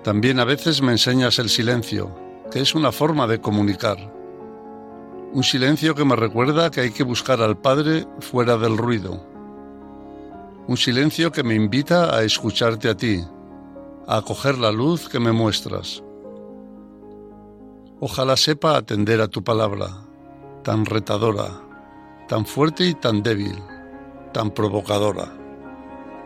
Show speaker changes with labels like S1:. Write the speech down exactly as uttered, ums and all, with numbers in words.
S1: También a veces me enseñas el silencio, que es una forma de comunicar. Un silencio que me recuerda que hay que buscar al Padre fuera del ruido. Un silencio que me invita a escucharte a ti, a acoger la luz que me muestras. Ojalá sepa atender a tu palabra, tan retadora, tan fuerte y tan débil, tan provocadora.